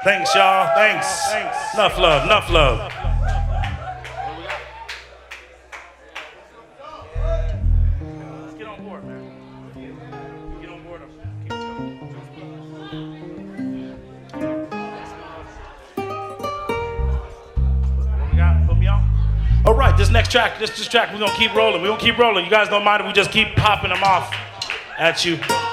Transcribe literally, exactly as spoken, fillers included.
Thanks, y'all. Thanks. Enough love. Enough love. Let's get on board, man. Get on board. Keep going. What we got? Put me on. All right, this next track, this, this track, we're gonna keep rolling. We're gonna keep rolling. You guys don't mind if we just keep popping them off at you.